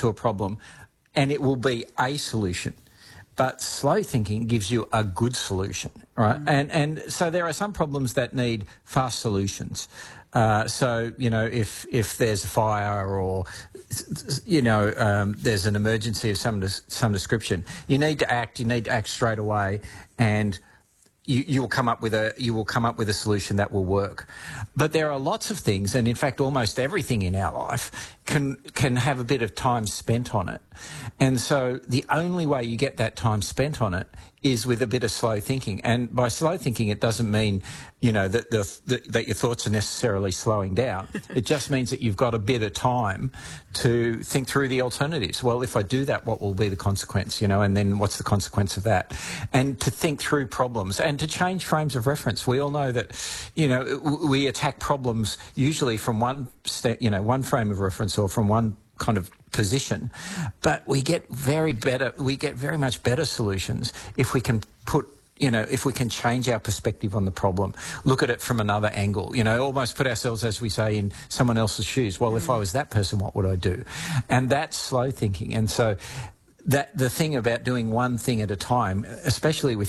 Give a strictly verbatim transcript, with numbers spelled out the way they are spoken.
to a problem and it will be a solution. But slow thinking gives you a good solution, right? Mm. And and so there are some problems that need fast solutions. Uh, so, you know, if if there's a fire or, you know, um, there's an emergency of some some description, you need to act. You need to act straight away, and you, you will come up with a you will come up with a solution that will work. But there are lots of things, and in fact, almost everything in our life can can have a bit of time spent on it. And so the only way you get that time spent on it is with a bit of slow thinking. And by slow thinking, it doesn't mean, you know, that the, the, that your thoughts are necessarily slowing down. It just means that you've got a bit of time to think through the alternatives. Well, if I do that, what will be the consequence, you know, and then what's the consequence of that? And to think through problems and to change frames of reference. We all know that, you know, we attack problems usually from one, you know, one frame of reference or from one kind of position, but we get very better, we get very much better solutions if we can put, you know, if we can change our perspective on the problem, look at it from another angle, you know, almost put ourselves, as we say, in someone else's shoes. Well, if I was that person, what would I do? And that's slow thinking. And so that the thing about doing one thing at a time, especially with